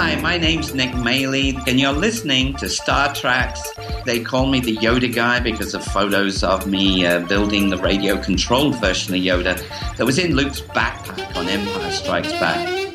Hi, my name's Nick Maley, and you're listening to Star Tracks. They call me the Yoda guy because of photos of me building the radio-controlled version of Yoda that was in Luke's backpack on Empire Strikes Back.